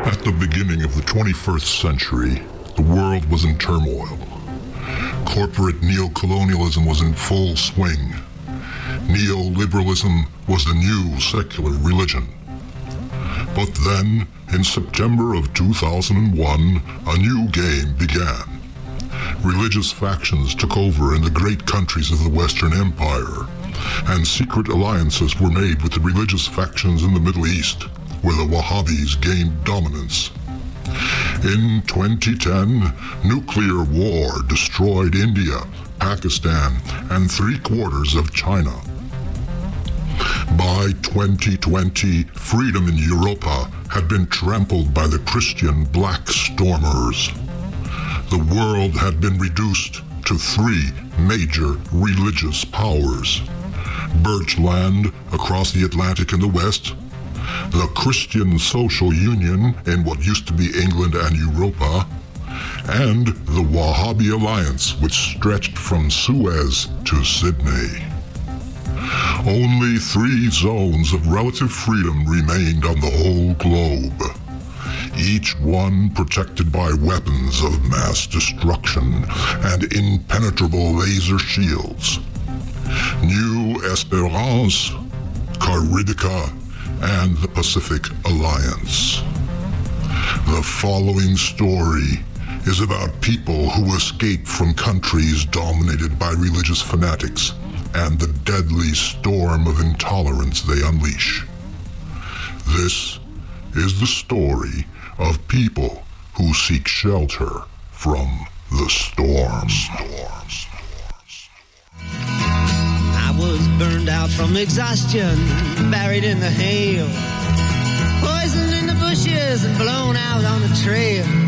At the beginning of the 21st century, the world was in turmoil. Corporate neocolonialism was in full swing. Neoliberalism was the new secular religion. But then, in September of 2001, a new game began. Religious factions took over in the great countries of the Western Empire, and secret alliances were made with the religious factions in the Middle East, where the Wahhabis gained dominance. In 2010, nuclear war destroyed India, Pakistan, and 3/4 of China. By 2020, freedom in Europa had been trampled by the Christian Black Stormers. The world had been reduced to 3 major religious powers: Birchland across the Atlantic in the west, the Christian Social Union in what used to be England and Europa, and the Wahhabi Alliance, which stretched from Suez to Sydney. Only 3 zones of relative freedom remained on the whole globe, each one protected by weapons of mass destruction and impenetrable laser shields. New Esperance, Caridica, and the Pacific Alliance. The following story is about people who escape from countries dominated by religious fanatics and the deadly storm of intolerance they unleash. This is the story of people who seek shelter from the storm. I was burned out from exhaustion, buried in the hail, poisoned in the bushes and blown out on the trail.